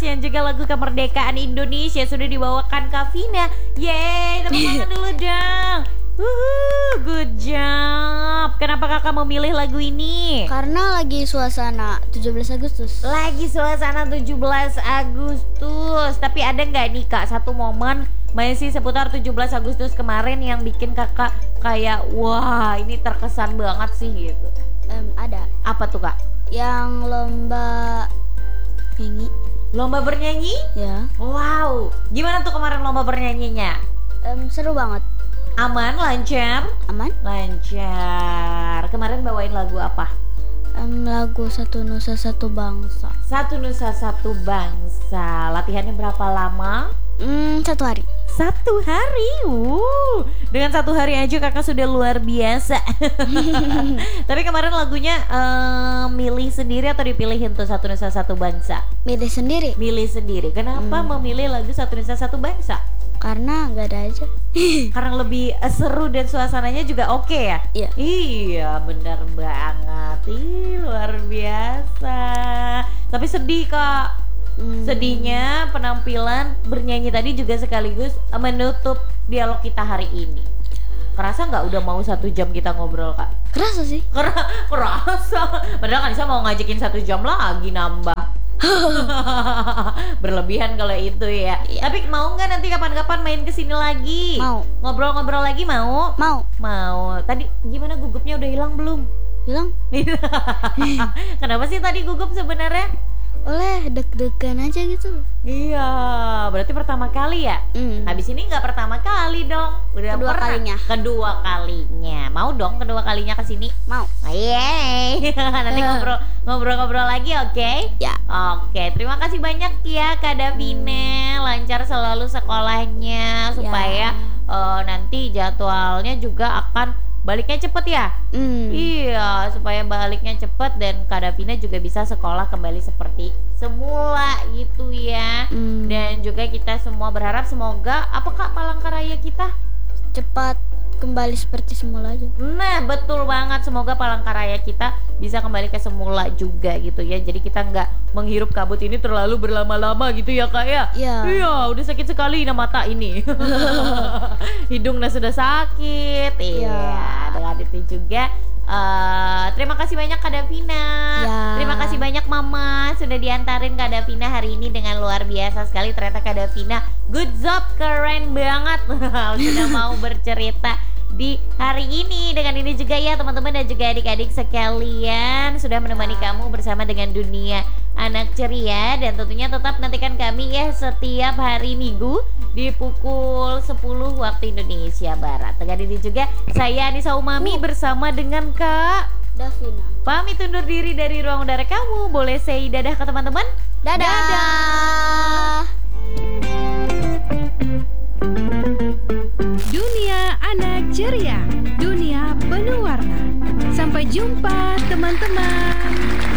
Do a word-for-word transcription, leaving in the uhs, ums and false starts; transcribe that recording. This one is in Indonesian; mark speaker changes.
Speaker 1: yang juga lagu kemerdekaan Indonesia sudah dibawakan Kak Vina. Yeay, tepuk tangan dulu dong. Wuhu, good job. Kenapa kakak memilih lagu ini?
Speaker 2: Karena lagi suasana tujuh belas Agustus.
Speaker 1: Lagi suasana tujuh belas Agustus. Tapi ada nggak nih Kak satu momen masih seputar tujuh belas Agustus kemarin yang bikin kakak kayak wah ini terkesan banget sih gitu?
Speaker 2: Um, ada.
Speaker 1: Apa tuh Kak?
Speaker 2: Yang lomba nyanyi.
Speaker 1: Lomba bernyanyi?
Speaker 2: Ya.
Speaker 1: Wow, gimana tuh kemarin lomba bernyanyinya?
Speaker 2: Um, seru banget.
Speaker 1: Aman, lancar?
Speaker 2: Aman?
Speaker 1: Lancar. Kemarin bawain lagu apa?
Speaker 2: Um, lagu Satu Nusa Satu Bangsa.
Speaker 1: Satu Nusa Satu Bangsa. Latihannya berapa lama?
Speaker 2: Hmm, satu hari.
Speaker 1: Satu hari, uh, dengan satu hari aja kakak sudah luar biasa. Tapi kemarin lagunya uh, milih sendiri atau dipilihin tuh Satu Nusa Satu Bangsa?
Speaker 2: Milih sendiri.
Speaker 1: Milih sendiri. Kenapa
Speaker 2: Hmm.
Speaker 1: memilih lagu Satu Nusa Satu Bangsa?
Speaker 2: Karena nggak ada aja.
Speaker 1: Karena lebih uh, seru dan suasananya juga oke ya?
Speaker 2: Iya.
Speaker 1: Iya, benar banget. Ih, luar biasa. Tapi sedih Kak.
Speaker 2: Hmm.
Speaker 1: Sedihnya penampilan bernyanyi tadi juga sekaligus menutup dialog kita hari ini. Kerasa nggak udah mau satu jam kita ngobrol Kak?
Speaker 2: Kerasa sih.
Speaker 1: Kera- Kerasa. Padahal kan Nisa mau ngajakin satu jam lagi nambah. Berlebihan kalau itu ya.
Speaker 2: Iya.
Speaker 1: Tapi mau nggak nanti kapan-kapan main kesini lagi?
Speaker 2: Mau.
Speaker 1: Ngobrol-ngobrol lagi mau?
Speaker 2: Mau.
Speaker 1: Mau. Tadi gimana gugupnya udah hilang belum?
Speaker 2: Hilang?
Speaker 1: Kenapa sih tadi gugup sebenarnya?
Speaker 2: Oleh deg-degan aja gitu.
Speaker 1: Iya, berarti pertama kali ya?
Speaker 2: Hmm.
Speaker 1: Habis ini nggak pertama kali dong, udah
Speaker 2: Kedua
Speaker 1: pernah.
Speaker 2: kalinya.
Speaker 1: Kedua kalinya, mau dong kedua kalinya ke sini?
Speaker 2: Mau.
Speaker 1: Yeay, nanti ngobrol ngobrol-ngobrol lagi, oke?
Speaker 2: Ya.
Speaker 1: Oke, terima kasih banyak ya Kak Davina, lancar selalu sekolahnya supaya eh, nanti jadwalnya juga akan baliknya cepet ya.
Speaker 2: Hmm.
Speaker 1: Iya, supaya baliknya cepet dan Kak Davina juga bisa sekolah kembali seperti semula gitu ya.
Speaker 2: Hmm.
Speaker 1: Dan juga kita semua berharap semoga apa Kak Palangkaraya kita?
Speaker 2: Cepat kembali seperti semula aja.
Speaker 1: Nah betul banget, semoga Palangkaraya kita bisa kembali ke semula juga gitu ya. Jadi kita nggak menghirup kabut ini terlalu berlama-lama gitu ya Kak ya.
Speaker 2: Iya.
Speaker 1: Iya, udah sakit sekali nah mata ini. Hidungnya sudah sakit. Iya,
Speaker 2: Iya.
Speaker 1: dengan itu juga eh, terima kasih banyak Kak Davina.
Speaker 2: Ya.
Speaker 1: Terima kasih banyak Mama sudah diantarin Kak Davina hari ini dengan luar biasa sekali. Ternyata Kak Davina good job, keren banget. Sudah mau bercerita di hari ini. Dengan ini juga ya teman-teman dan juga adik-adik sekalian sudah menemani kamu bersama dengan Dunia Anak Ceria. Dan tentunya tetap nantikan kami ya setiap hari Minggu di pukul sepuluh waktu Indonesia Barat. Dengan ini juga saya Anissa Umami bersama dengan Kak
Speaker 2: Davina.
Speaker 1: pamit undur diri dari ruang udara kamu. Boleh say dadah ke teman-teman?
Speaker 2: Dadah.
Speaker 1: Dadah.
Speaker 3: Dunia Anak Ceria, dunia penuh warna. Sampai jumpa teman-teman.